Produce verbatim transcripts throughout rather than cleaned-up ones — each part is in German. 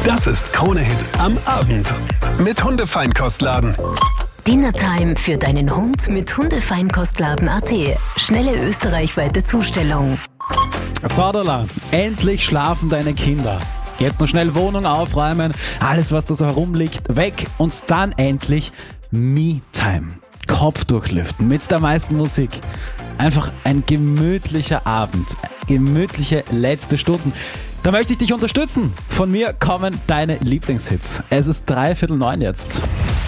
Das ist Krone-Hit am Abend mit Hundefeinkostladen. Dinnertime für deinen Hund mit Hundefeinkostladen Punkt at. Schnelle österreichweite Zustellung. Sodala, endlich schlafen deine Kinder. Jetzt noch schnell Wohnung aufräumen, alles was da so herumliegt, weg und dann endlich Me-Time. Kopf durchlüften mit der meisten Musik. Einfach ein gemütlicher Abend, gemütliche letzte Stunden. Da möchte ich dich unterstützen. Von mir kommen deine Lieblingshits. Es ist dreiviertel neun jetzt.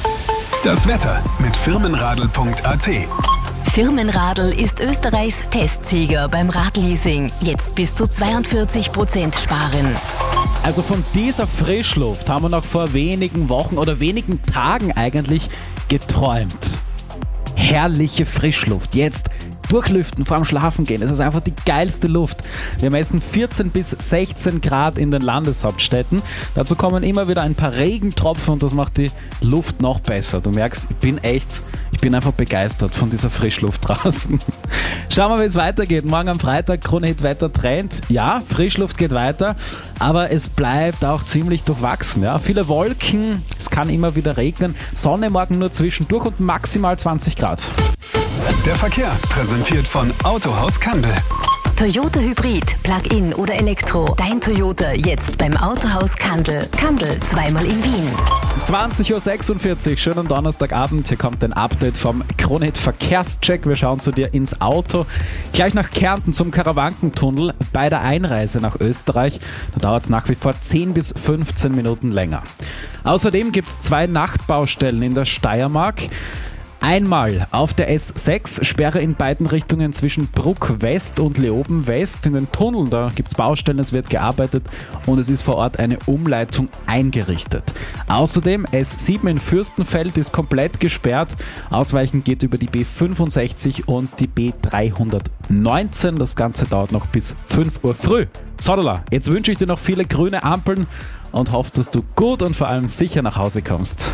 Das Wetter mit firmenradl Punkt at. Firmenradl ist Österreichs Testsieger beim Radleasing. Jetzt bis zu zweiundvierzig Prozent sparen. Also von dieser Frischluft haben wir noch vor wenigen Wochen oder wenigen Tagen eigentlich geträumt. Herrliche Frischluft. Jetzt durchlüften vor dem Schlafengehen. Es ist einfach die geilste Luft. Wir messen vierzehn bis sechzehn Grad in den Landeshauptstädten. Dazu kommen immer wieder ein paar Regentropfen und das macht die Luft noch besser. Du merkst, ich bin echt, ich bin einfach begeistert von dieser Frischluft draußen. Schauen wir, wie es weitergeht. Morgen am Freitag, Krone-Hit-Wetter Trend. Ja, Frischluft geht weiter, aber es bleibt auch ziemlich durchwachsen. Ja. Viele Wolken, es kann immer wieder regnen. Sonne morgen nur zwischendurch und maximal zwanzig Grad. Der Verkehr präsentiert von Autohaus Kandel. Toyota Hybrid, Plug-in oder Elektro. Dein Toyota jetzt beim Autohaus Kandel. Kandel, zweimal in Wien. zwanzig Uhr sechsundvierzig, schönen Donnerstagabend. Hier kommt ein Update vom Krone-Hit Verkehrscheck. Wir schauen zu dir ins Auto. Gleich nach Kärnten zum Karawankentunnel bei der Einreise nach Österreich. Da dauert es nach wie vor zehn bis fünfzehn Minuten länger. Außerdem gibt es zwei Nachtbaustellen in der Steiermark. Einmal auf der S sechs, Sperre in beiden Richtungen zwischen Bruck West und Leoben West. In den Tunneln, da gibt es Baustellen, es wird gearbeitet und es ist vor Ort eine Umleitung eingerichtet. Außerdem S sieben in Fürstenfeld ist komplett gesperrt. Ausweichen geht über die B fünfundsechzig und die B dreihundertneunzehn. Das Ganze dauert noch bis fünf Uhr früh. Sodala, jetzt wünsche ich dir noch viele grüne Ampeln und hoffe, dass du gut und vor allem sicher nach Hause kommst.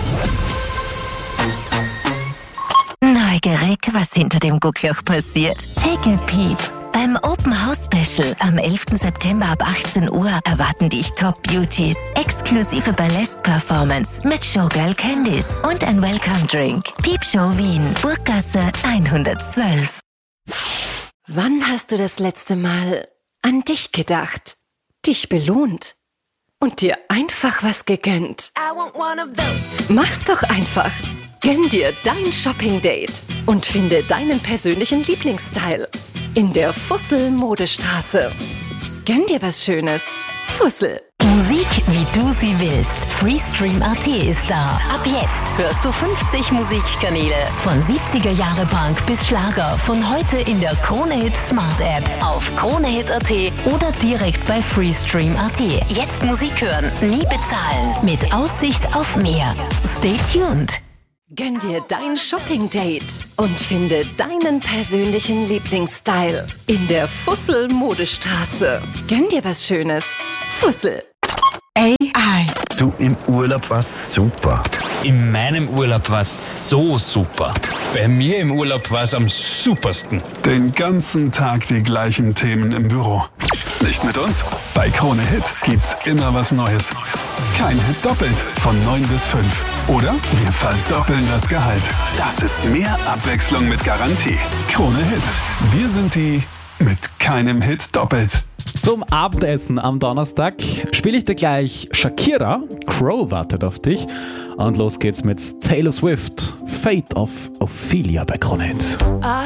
Neugierig, was hinter dem Guckloch passiert? Take a peep. Beim Open House Special am elften September ab achtzehn Uhr erwarten dich Top Beauties, exklusive Burlesque-Performance mit Showgirl Candice und ein Welcome Drink. Peep Show Wien, Burggasse hundertzwölf. Wann hast du das letzte Mal an dich gedacht, dich belohnt und dir einfach was gegönnt? Mach's doch einfach. Gönn dir dein Shopping-Date und finde deinen persönlichen Lieblingsstyle in der Fussel-Modestraße. Gönn dir was Schönes. Fussel. Musik, wie du sie willst. Freestream Punkt at ist da. Ab jetzt hörst du fünfzig Musikkanäle. Von siebziger Jahre Punk bis Schlager. Von heute in der Krone-Hit Smart App. Auf Kronehit Punkt at oder direkt bei Freestream Punkt at. Jetzt Musik hören, nie bezahlen. Mit Aussicht auf mehr. Stay tuned. Gönn dir dein Shopping-Date und finde deinen persönlichen Lieblingsstyle in der Fussel-Modestraße. Gönn dir was Schönes. Fussel. A I. Du, im Urlaub war's super. In meinem Urlaub war's so super. Bei mir im Urlaub war's am supersten. Den ganzen Tag die gleichen Themen im Büro. Nicht mit uns? Bei Krone Hit gibt's immer was Neues. Kein Hit doppelt von neun bis fünf. Oder wir verdoppeln das Gehalt. Das ist mehr Abwechslung mit Garantie. Krone Hit. Wir sind die mit keinem Hit doppelt. Zum Abendessen am Donnerstag spiele ich dir gleich Shakira. Crow wartet auf dich. Und los geht's mit Taylor Swift. Fate of Ophelia bei Krone Hit.